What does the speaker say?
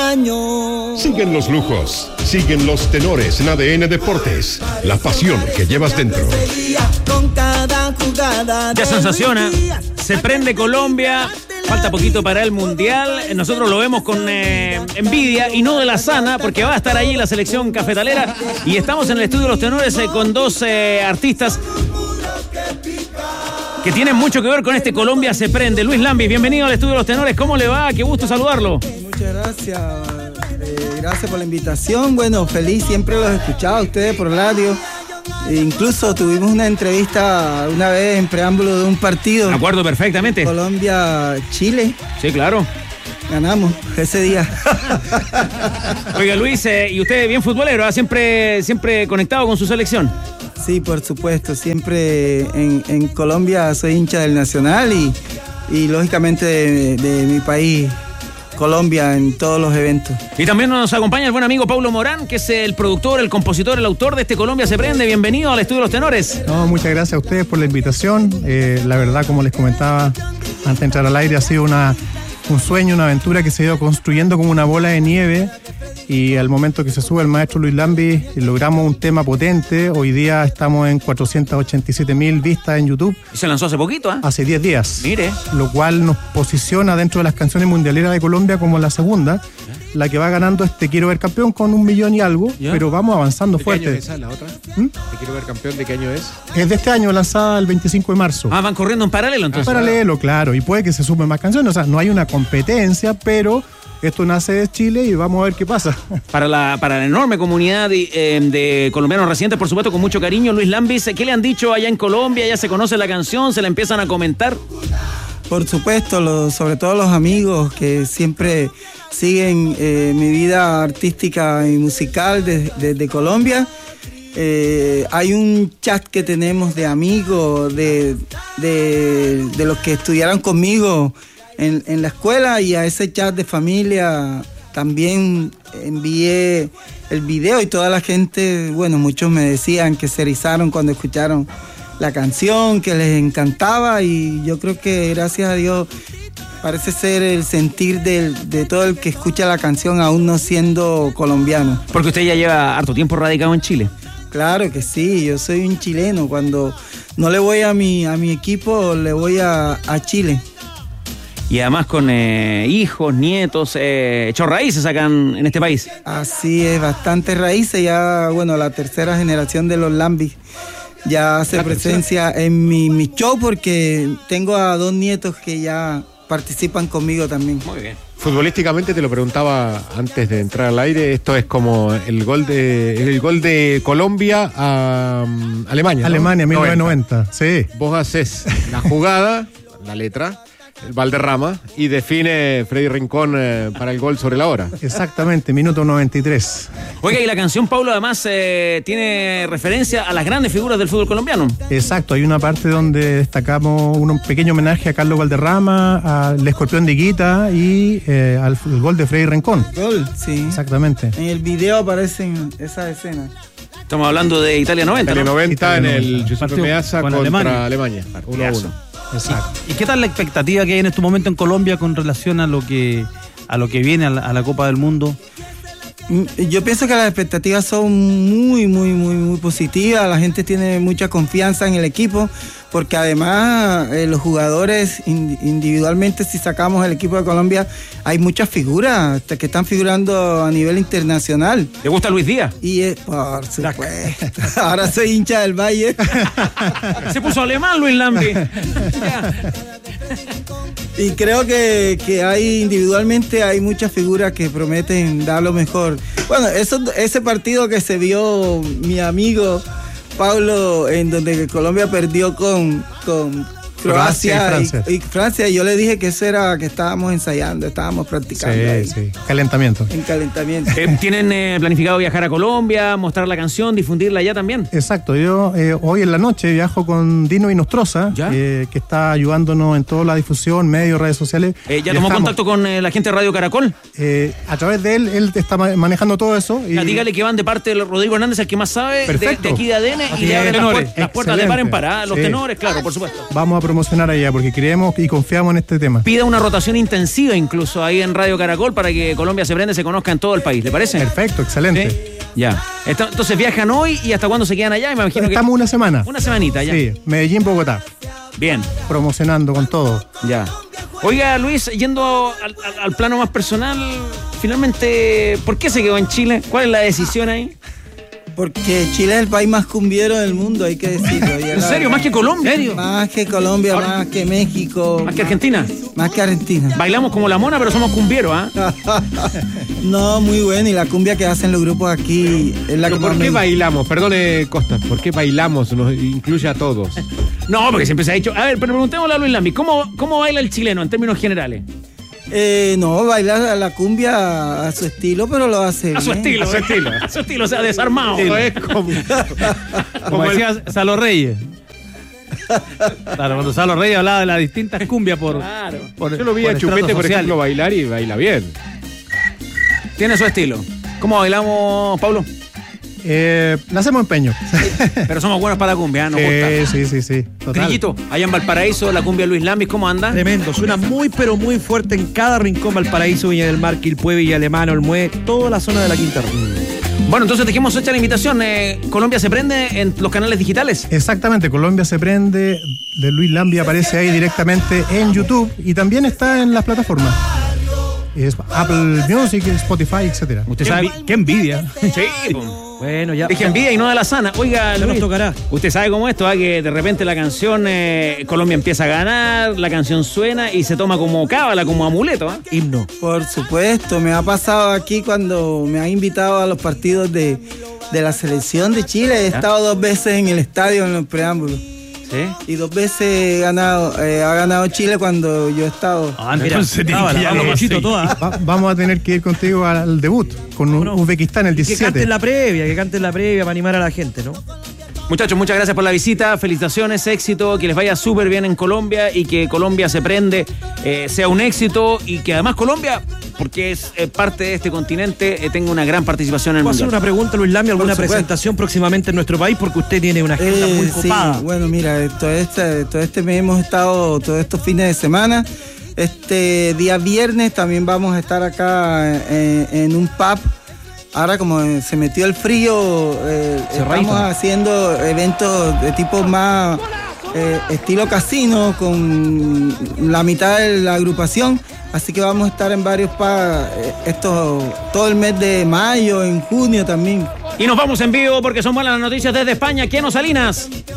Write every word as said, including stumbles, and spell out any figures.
año. Siguen los lujos, siguen los tenores en A D N Deportes, la pasión que llevas dentro. Ya sensaciona, se prende Colombia, falta poquito para el Mundial, nosotros lo vemos con eh, envidia y no de la sana, porque va a estar ahí la selección cafetalera y estamos en el estudio de los tenores eh, con dos eh, artistas que tienen mucho que ver con este Colombia se prende. Luis Lambis, bienvenido al estudio de los tenores, ¿cómo le va? Qué gusto saludarlo. Muchas gracias, eh, gracias por la invitación, bueno, feliz, siempre los he escuchado a ustedes por radio. E incluso tuvimos una entrevista una vez en preámbulo de un partido. Me acuerdo perfectamente. Colombia-Chile. Sí, claro. Ganamos ese día. Oiga, Luis, eh, y usted bien futbolero, ¿eh? siempre, siempre conectado con su selección. Sí, por supuesto. Siempre en, en Colombia soy hincha del Nacional y, y lógicamente de, de mi país, Colombia, en todos los eventos. Y también nos acompaña el buen amigo Paulo Morán, que es el productor, el compositor, el autor de este Colombia se prende. Bienvenido al estudio de los tenores. No, muchas gracias a ustedes por la invitación. Eh, la verdad, como les comentaba antes de entrar al aire, ha sido una, un sueño, una aventura que se ha ido construyendo como una bola de nieve. Y al momento que se sube el maestro Luis Lambis, logramos un tema potente. Hoy día estamos en cuatrocientas ochenta y siete mil vistas en YouTube. Y se lanzó hace poquito, ¿eh? Hace diez días. Mire. Lo cual nos posiciona dentro de las canciones mundialeras de Colombia como la segunda. La que va ganando es Te Quiero Ver Campeón con un millón y algo, ¿ya? Pero vamos avanzando ¿De fuerte. qué año es esa, la otra? ¿Mm? Te Quiero Ver Campeón, ¿de qué año es? Es de este año, lanzada el veinticinco de marzo. Ah, van corriendo en paralelo entonces. En paralelo, claro, y puede que se sumen más canciones, o sea, no hay una competencia, pero esto nace de Chile y vamos a ver qué pasa. Para la, para la enorme comunidad de, eh, de colombianos residentes, por supuesto, con mucho cariño, Luis Lambis, ¿qué le han dicho allá en Colombia? ¿Ya se conoce la canción? ¿Se la empiezan a comentar? Por supuesto, lo, sobre todo los amigos que siempre siguen eh, mi vida artística y musical desde de, de Colombia. Eh, hay un chat que tenemos de amigos, de, de, de los que estudiaron conmigo en, en la escuela, y a ese chat de familia también envié el video y toda la gente, bueno, muchos me decían que se erizaron cuando escucharon la canción, que les encantaba, y yo creo que gracias a Dios parece ser el sentir de, de todo el que escucha la canción aún no siendo colombiano. Porque usted ya lleva harto tiempo radicado en Chile. Claro que sí, yo soy un chileno. Cuando no le voy a mi, a mi equipo, le voy a, a Chile. Y además con eh, hijos, nietos, eh, hechos raíces acá en, en este país. Así es, bastantes raíces. Ya, bueno, la tercera generación de los Lambis ya hace presencia en mi, mi show, porque tengo a dos nietos que ya participan conmigo también. Muy bien. Futbolísticamente te lo preguntaba antes de entrar al aire, esto es como el gol de el gol de Colombia a um, Alemania, ¿no? Alemania, mil novecientos noventa, sí. Vos haces la jugada, la letra, el Valderrama, y define Freddy Rincón eh, para el gol sobre la hora. Exactamente, minuto noventa y tres. Oiga, y la canción, Paulo, además eh, tiene referencia a las grandes figuras del fútbol colombiano. Exacto, hay una parte donde destacamos un pequeño homenaje a Carlos Valderrama, al Escorpión de Higuita y eh, al gol de Freddy Rincón. Gol, sí. Exactamente. En el video aparecen esas escenas. Estamos hablando de Italia noventa, Italia ¿no? noventa Italia en el noventa. Giuseppe Meazza contra Alemania, Alemania uno a uno. Exacto. ¿Y qué tal la expectativa que hay en este momento en Colombia con relación a lo que a lo que viene a la, a la Copa del Mundo? Yo pienso que las expectativas son muy, muy, muy, muy positivas. La gente tiene mucha confianza en el equipo, porque además eh, los jugadores in, individualmente, si sacamos el equipo de Colombia, hay muchas figuras que están figurando a nivel internacional. ¿Le gusta Luis Díaz? Y es, por supuesto, ahora soy hincha del Valle. Se puso alemán Luis Lambi. Y creo que, que hay individualmente hay muchas figuras que prometen dar lo mejor. Bueno, eso, ese partido que se vio mi amigo Pablo, en donde Colombia perdió con, con Croacia, Croacia y, Francia. Y, y Francia, yo le dije que eso era que estábamos ensayando, estábamos practicando. Sí, ahí. sí, calentamiento. En calentamiento. Eh, ¿Tienen eh, planificado viajar a Colombia, mostrar la canción, difundirla allá también? Exacto, yo eh, hoy en la noche viajo con Dino Inostroza, eh, que está ayudándonos en toda la difusión, medios, redes sociales. Eh, ¿Ya tomó Viajamos. contacto con eh, la gente de Radio Caracol? Eh, a través de él, él está manejando todo eso. Y... Ya, dígale que van de parte de Rodrigo Hernández, el que más sabe de, de aquí de A D N, aquí y le abren las, puer las puertas de par en par, sí. los tenores, claro, por supuesto. Vamos a promocionar allá porque creemos y confiamos en este tema. Pida una rotación intensiva incluso ahí en Radio Caracol para que Colombia se prende, se conozca en todo el país, ¿le parece? Perfecto, excelente. ¿Sí? Ya. Entonces viajan hoy y ¿hasta cuándo se quedan allá? Me imagino Estamos que... una semana. Una semanita ya. Sí, Medellín, Bogotá. Bien. Promocionando con todo. Ya. Oiga, Luis, yendo al, al, al plano más personal, finalmente, ¿por qué se quedó en Chile? ¿Cuál es la decisión ahí? Porque Chile es el país más cumbiero del mundo, hay que decirlo. ¿En serio? ¿Más que Colombia? ¿En serio? Más que Colombia, Ahora, más que México. ¿Más que Argentina? Más que Argentina. Bailamos como la mona, pero somos cumbieros, ¿ah? No, muy bueno. Y la cumbia que hacen los grupos aquí es la ¿Pero que por más qué me- bailamos? Perdone, Costa, ¿por qué bailamos? Nos incluye a todos. No, porque siempre se ha dicho... A ver, pero preguntémosle a Luis Lambi, ¿cómo, ¿cómo baila el chileno en términos generales? Eh, no, baila la cumbia a su estilo, pero lo hace A su bien. estilo. A su estilo. A su estilo, o sea, desarmado. Eso es como... Como decía Salo Reyes. Claro, cuando Salo Reyes hablaba de las distintas cumbias por, Claro. por Yo lo vi por a Chupete, estratos por sociales. ejemplo, bailar y baila bien. Tiene su estilo. ¿Cómo bailamos, Pablo? Eh, le hacemos empeño. Pero somos buenos para la cumbia, ¿eh? Nos Eh, gusta. sí, sí, sí. Total. Grillito, allá en Valparaíso, la cumbia Luis Lambis, ¿cómo anda? Tremendo, suena muy pero muy fuerte en cada rincón: Valparaíso, Viña del Mar, Quilpué, Villa Alemana, Olmué, toda la zona de la Quinta Región. Bueno, entonces dejemos hecha la invitación. Eh, ¿Colombia se prende en los canales digitales? Exactamente, Colombia se prende, de Luis Lambi aparece ahí directamente en YouTube y también está en las plataformas. Es Apple Music, Spotify, etcétera. Usted sabe, qué envidia. Sí, Bueno, ya. dije envidia y no de la sana. Oiga, Ya nos Luis, tocará. usted sabe cómo esto, ¿ah? Que de repente la canción, eh, Colombia empieza a ganar, la canción suena y se toma como cábala, como amuleto, ¿ah? Himno. Por supuesto, me ha pasado aquí cuando me han invitado a los partidos de, de la selección de Chile. He estado dos veces en el estadio en los preámbulos. ¿Sí? Y dos veces he ganado, eh, ha ganado Chile cuando yo he estado. Ah, entonces tiene que ir a Vamos, lo Luisito, así. toda. Va- vamos a tener que ir contigo al debut con Bueno, Uzbekistán el Que diecisiete. canten la previa, que canten la previa para animar a la gente, ¿no? Muchachos, muchas gracias por la visita, felicitaciones, éxito, que les vaya súper bien en Colombia y que Colombia se prende, eh, sea un éxito y que además Colombia, porque es eh, parte de este continente, eh, tenga una gran participación en el ¿Puedo hacer Mundial. una pregunta, Luis Lambi? ¿Alguna supuesto. presentación próximamente en nuestro país? Porque usted tiene una agenda Eh, muy sí, copada. bueno, mira, todo este, todo este mes hemos estado, todos estos fines de semana. Este día viernes también vamos a estar acá en, en un pub. Ahora como se metió el frío, eh, estamos haciendo eventos de tipo más eh, estilo casino con la mitad de la agrupación. Así que vamos a estar en varios pubs eh, esto, todo el mes de mayo, en junio también. Y nos vamos en vivo porque son buenas las noticias desde España. ¿Quién nos Salinas?